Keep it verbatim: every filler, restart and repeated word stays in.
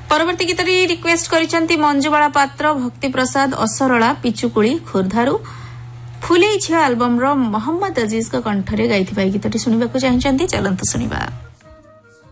परवर्ती गीत रिक्वेस्ट करिसेंती मंजुबाला पात्र भक्ति प्रसाद असरला पिचुकुली खोर्धारू फुले झियो एल्बम रो मोहम्मद अजीज का कंठरे गाइथिबा गीतटी सुनिबाकू चाहिचंती चलंतु सुनिबा।